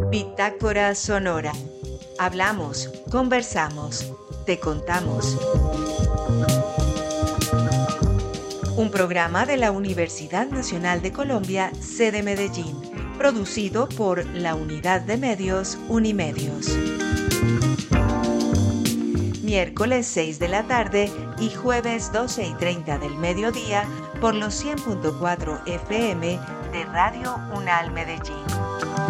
Bitácora Sonora. Hablamos, conversamos, te contamos. Un programa de la Universidad Nacional de Colombia, sede Medellín, producido por la Unidad de Medios Unimedios. Miércoles 6 de la tarde y jueves 12:30 del mediodía por los 100.4 FM de Radio UNAL Medellín.